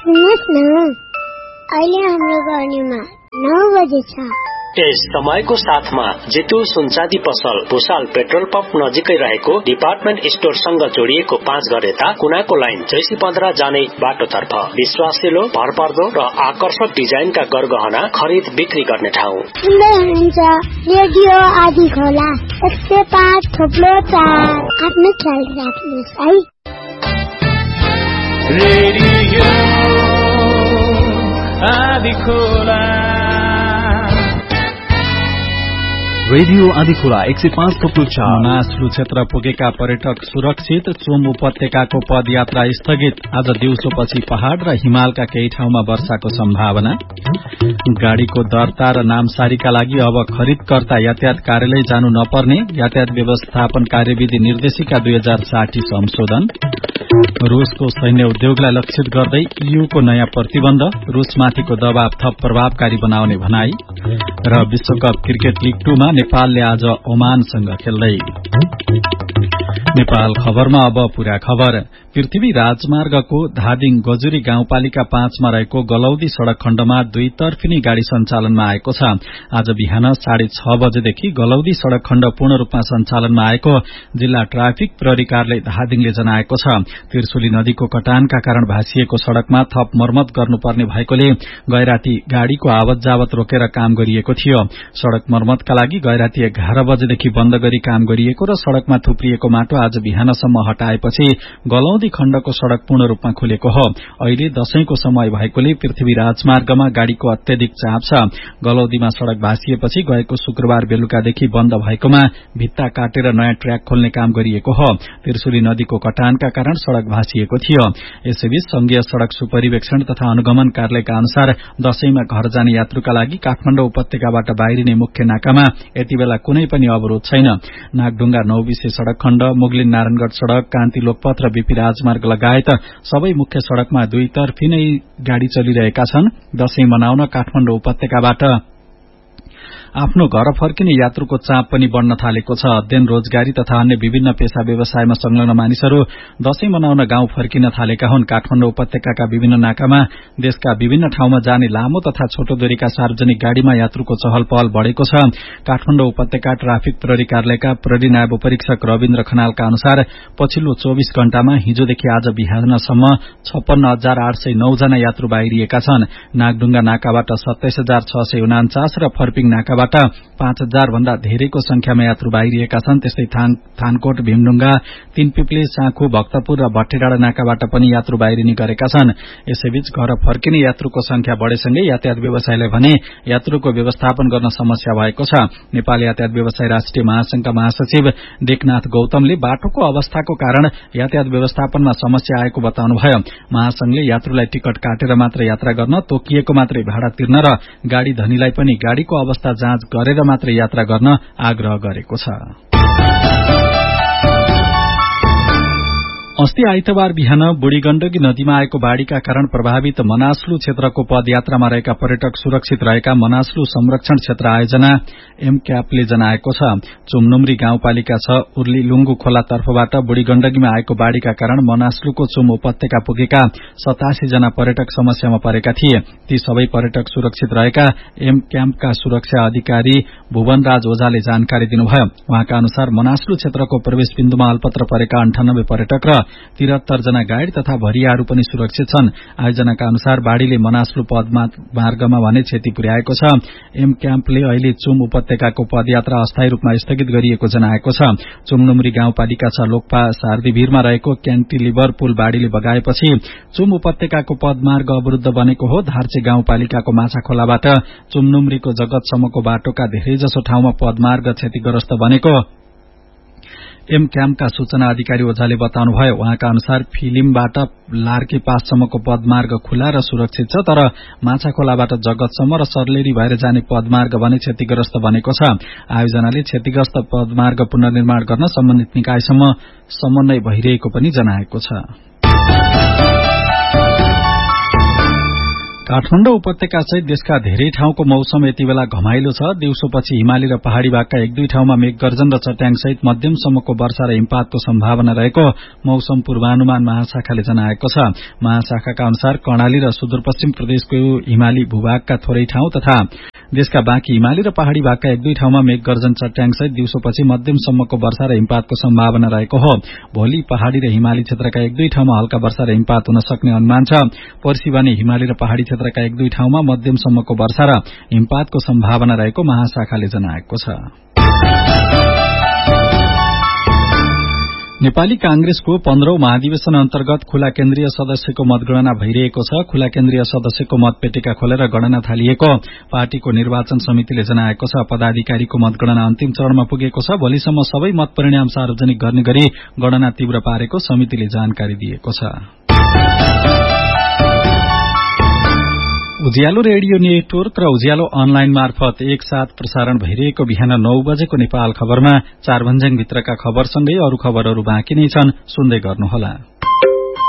सुन्नुहोस् न, अहिले हाम्रो गर्नेमा 9 बजे छ। यस समयको साथमा जितु सुनचाँदी पसल भुसाल पेट्रोल पम्प नजिकै रहेको डिपार्टमेन्ट स्टोरसँग जोडिएको 5 घर यता कुनाको लाइन जैसी 15 जाने बाटोतर्फ विश्वासिलो, भरपर्दो र आकर्षक डिजाइनका गरगहना खरिद बिक्री गर्ने ठाउँ। सुन्दै हुनुहुन्छ रेडियो आदि खोला 105.4। आफ्नो ख्याल राख्नुहोस् है। रेडियो आदि खोला। रेडियो आदिखोला 105.4। मनासलु क्षेत्र पुगेका पर्यटक सुरक्षित, चुम उपत्यकाको पदयात्रा स्थगित। आज दिउँसोपछि पहाड़ र हिमालका केही ठाउँमा वर्षाको सम्भावना। गाड़ीको दर्ता र नामसारीका लागि अब खरिदकर्ता यातायात कार्यालय जानु नपर्ने, यातायात व्यवस्थापन कार्यविधि निर्देशिका 2060 संशोधन। रूसको सैन्य उद्योगलाई लक्षित गर्दै ईयूको नयाँ प्रतिबन्ध, रूसमाथिको दबाव थप प्रभावकारी बनाउने भनाई। र विश्वकप क्रिकेट लीग 2 मा नेपालले आज ओमानसँग खेल्दै। नेपाल खबरमा अब पूरा खबर। पृथ्वी राजमार्गको धादिङ गजुरी गाउँपालिका 5 मा रहेको गलौदी सड़क खण्डमा 2 तर्फिनी गाड़ी सञ्चालनमा आएको छ। आज बिहान 6:30 बजेदेखि गलौदी सड़क खण्ड पूर्ण रूपमा सञ्चालनमा आएको जिल्ला ट्राफिक प्रहरी कार्यालय धादिङले जनाएको छ। त्रिशुली नदीको कटानका कारण भाँसिएको सड़कमा थप मर्मत गर्नुपर्ने भएकोले गैराती गाड़ीको आवत जावत रोकेर काम गरिएको थियो। सड़क मर्मतका लागि गैराती 11 बजेदेखि बन्द गरी काम गरिएको र सड़कमा थुप्रिएको माटो आज बिहानसम्म हटाएपछि गलौदी खण्डको सड़क पूर्ण रूपमा खुलेको हो। अहिले दशैंको समय भएकोले पृथ्वी राजमार्गमा गाड़ीको अत्याधिक चाप छ। गलौदीमा सड़क भाँसिएपछि गएको शुक्रबार बेलुकादेखि बन्द भएकोमा भित्ता काटेर नयाँ ट्र्याक खोल्ने काम गरिएको हो। त्रिशुली नदीको कटानका कारण सड़क भाँसिएको थियो। यसैबीच संघीय सड़क सुपरिवेक्षण तथा अनुगमन कार्यालयका अनुसार दशैंमा घर जाने यात्रुका लागि काठमाडौँ उपत्यकाबाट बाहिरिने मुख्य नाकामा यति बेला कुनै पनि अवरोध छैन। नागढुंगा नौबिसे सड़क खण्ड, मुगलिन नारायणगढ़ सड़क, कान्ति लोकपथ र बीपी राजमार्ग लगायत सबै मुख्य सड़कमा 2 तर्फी नै गाड़ी चलिरहेका छन्। दशैं मनाउन काठमाडौँ उपत्यकाबाट आफ्नो घर फर्किने यात्रुको चाप पनि बढ़न थालेको छ। अध्ययन, रोजगारी तथा अन्य विभिन्न पेशा व्यवसायमा संलग्न मानिसहरू दशैं मनाउन गाउँ फर्किन थालेका हुन्। काठमाडौँ उपत्यकाका विभिन्न नाकामा देशका विभिन्न ठाउँमा जाने लामो तथा छोटो दूरीका सार्वजनिक गाड़ीमा यात्रुको चहल पहल बढ़ेको छ। काठमाडौँ उपत्यका ट्राफिक प्रहरी कार्यालयका प्रहरी नायब परीक्षक रविन्द्र खनालका अनुसार पछिल्लो 24 घण्टामा हिजोदेखि आज बिहानसम्म 56,809 जना यात्रु बाहिरिएका छन्। नागढुंगा नाकाबाट 27,649 र फर्पिङ नाका 5,000 भन्दा धेरैको संख्यामा यात्रु बाहिरिएका छन्। त्यस्तै थानकोट, भीमढुंगा, तीनपिप्ले, साँखु, भक्तपुर र भट्टेडाँडा नाकाबाट पनि यात्रु बाहिरिने गरेका छन्। यसैबीच घर फर्किने यात्रुको संख्या बढ़ेसँगै यातायात व्यवसायलाई भने यात्रुको व्यवस्थापन गर्न समस्या भएको छ। नेपाल यातायात व्यवसाय राष्ट्रिय महासंघका महासचिव डेकनाथ गौतमले बाटोको अवस्थाको कारण यातायात व्यवस्थापनमा समस्या आएको बताउनुभयो। महासंघले यात्रुलाई टिकट काटेर मात्र यात्रा गर्न, तोकिएको मात्रै भाडा तिर्न र गाड़ी धनीलाई पनि गाड़ीको अवस्था जाँच गरेर मात्र यात्रा गर्न आग्रह गरेको छ। अस्ति आइतबार बिहान बुढी गण्डकी नदीमा आएको बाढ़ीका कारण प्रभावित मनासलु क्षेत्रको पदयात्रामा रहेका पर्यटक सुरक्षित रहेका मनासलु संरक्षण क्षेत्र आयोजना एमक्यापले जनाएको छ। चुमनुमरी गाउँपालिका 6 उर्ली लुंगु खोला तर्फबाट बुढी गण्डकीमा आएको बाढ़ीका कारण मनासलुको चुम उपत्यका पुगेका 87 जना पर्यटक समस्यामा परेका थिए। ती सबै पर्यटक सुरक्षित रहेका एमक्याम्पका सुरक्षा अधिकारी भुवनराज ओझाले जानकारी दिनुभयो। उहाँका अनुसार मनासलु क्षेत्रको प्रवेश बिन्दुमा अल्पत्र परेका 98 पर्यटक र 73 जना गाइड तथा भरियाहरू पनि सुरक्षित छन्। आयोजनाका अनुसार बाढ़ीले मनासलु पदमार्गमा भने क्षति पुर्याएको छ। एम क्याम्पले अहिले चुम उपत्यकाको पदयात्रा अस्थायी रूपमा स्थगित गरिएको जनाएको छ। चुमनुमरी गाउँपालिका 6 लोकपा सार्दीभिरमा रहेको क्यान्टिलिभर पुल बाढ़ीले बगाएपछि चुम उपत्यकाको पदमार्ग अवरुद्ध बनेको हो। धार्चे गाउँपालिकाको माछाखोलाबाट चुमनुमरीको जगतसम्मको बाटोका धेरैजसो ठाउँमा पदमार्ग क्षतिग्रस्त बनेको एम क्याम्पका सूचना अधिकारी ओझाले बताउनुभयो। उहाँका अनुसार फिलिमबाट लार्के पाससम्मको पदमार्ग खुला र सुरक्षित छ, तर माछाखोलाबाट जगतसम्म र सर्लेरी भएर जाने पदमार्ग भने क्षतिग्रस्त बनेको छ। आयोजनाले क्षतिग्रस्त पदमार्ग पुनर्निर्माण गर्न सम्बन्धित निकायसम्म समन्वय भइरहेको पनि जनाएको छ। काठमाडौँ उपत्यका सहित देशका धेरै ठाउँको मौसम यति बेला घमाइलो छ। दिउँसोपछि हिमाली र पहाड़ी भागका एक दुई ठाउँमा मेघगर्जन र चट्याङ सहित मध्यमसम्मको वर्षा र हिमपातको सम्भावना रहेको मौसम पूर्वानुमान महाशाखाले जनाएको छ। महाशाखाका अनुसार कर्णाली र सुदूरपश्चिम प्रदेशको हिमाली भूभागका थोरै ठाउँ तथा देशका बाँकी हिमाली र पहाड़ी भागका एक दुई ठाउँमा मेघगर्जन चट्याङ सहित दिउँसोपछि मध्यमसम्मको वर्षा र हिमपातको सम्भावना रहेको हो। भोलि पहाड़ी र हिमाली क्षेत्रका एक दुई ठाउँमा हल्का वर्षा र हिमपात हुन सक्ने अनुमान छ। पर्सि भने हिमाली र पहाड़ी क्षेत्रका एक दुई ठाउँमा मध्यमसम्मको वर्षा र हिमपातको सम्भावना रहेको महाशाखाले जनाएको छ। नेपाली कांग्रेसको 15औं महाधिवेशन अन्तर्गत खुला केन्द्रीय सदस्यको मतगणना भइरहेको छ। खुला केन्द्रीय सदस्यको मतपेटिका खोलेर गणना थालिएको पार्टीको निर्वाचन समितिले जनाएको छ। पदाधिकारीको मतगणना अन्तिम चरणमा पुगेको छ। भोलिसम्म सबै मत परिणाम सार्वजनिक गर्ने गरी गणना तीव्र पारेको समितिले जानकारी दिएको छ। उज्यालो रेडियो नेटवर्क र उज्यालो अनलाइन मार्फत एकसाथ प्रसारण भइरहेको बिहान 9 बजेको नेपाल खबरमा 4 भन्ज्याङ भित्रका खबरसँगै अरू खबरहरू बाँकी नै छन्, सुन्दै गर्नुहोला।